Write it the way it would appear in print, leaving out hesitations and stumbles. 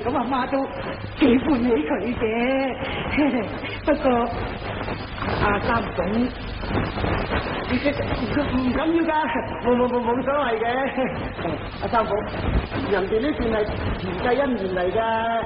咁阿媽都幾歡喜佢嘅。不過阿三總，唔緊要噶，冇所謂嘅。阿三寶，人哋呢段係前世姻緣嚟噶，